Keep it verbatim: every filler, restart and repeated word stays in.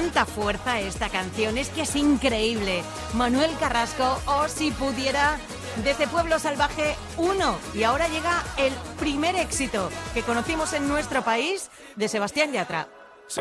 tanta fuerza esta canción, es que es increíble. Manuel Carrasco, o Si Pudiera, desde Pueblo Salvaje uno. Y ahora llega el primer éxito que conocimos en nuestro país de Sebastián Yatra.